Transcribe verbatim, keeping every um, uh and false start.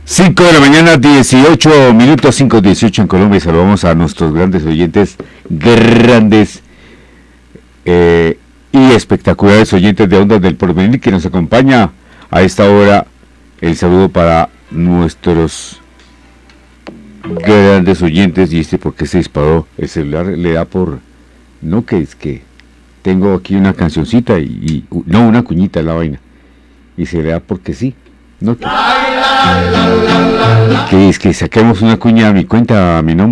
cinco de la mañana, dieciocho minutos, cinco dieciocho en Colombia. Saludamos a nuestros grandes oyentes, grandes eh, y espectaculares oyentes de Ondas del Porvenir que nos acompaña a esta hora. El saludo para nuestros grandes oyentes. Y este, ¿por qué se disparó? El celular le da por... No, que es que tengo aquí una cancioncita y, y no, una cuñita la vaina. Y se le da porque sí. No, que, que es que saquemos una cuña a mi cuenta, a mi nombre.